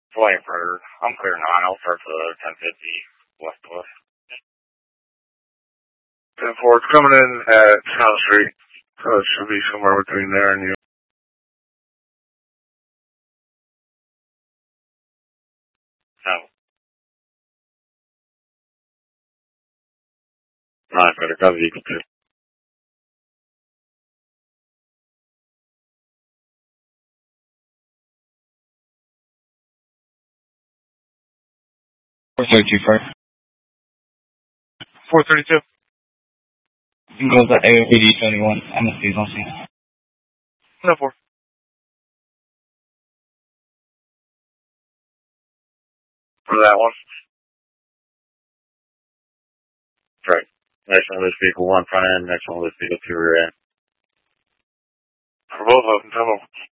Flying for, I'm clear 9. I'll start for the 1050 west of us. 10-4, it's coming in at South Street. So it should be somewhere between there and you. No. 9, better cover equal to. first. 432. Goes to AOPD 71. MSD's on scene. No 4. For that one. Right. Next one was vehicle 1 front end, next one was vehicle 2 rear end. For both of them, tell them.